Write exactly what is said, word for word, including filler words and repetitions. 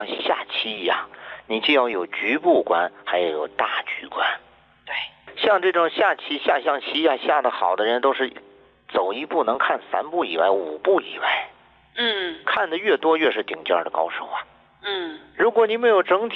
下棋一样，你既要有局部观，还要有大局观。 对， 像这种下棋、下象棋呀、下得好的人，都是走一步能看三步以外、五步以外。 嗯， 看得越多，越是顶尖的高手啊。 嗯， 如果你没有整体